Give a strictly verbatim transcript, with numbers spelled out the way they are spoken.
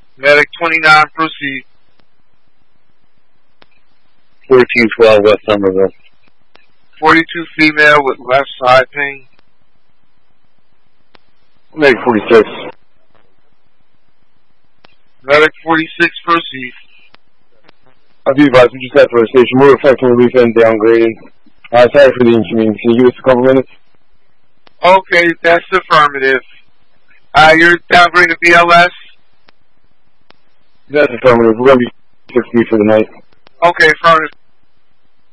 Medic twenty-nine, proceed. forty-two twelve West Somerville. forty-two female with left side pain. Medic forty-six. Medic forty-six, proceed. I'll be advised, we just got to the station. We're effecting relief and downgrading. Uh, sorry for the inconvenience. Can you give us a couple minutes? Okay, that's affirmative. Uh, you're downgrading to B L S? That's affirmative. We're going to be six feet for the night. Okay, affirmative.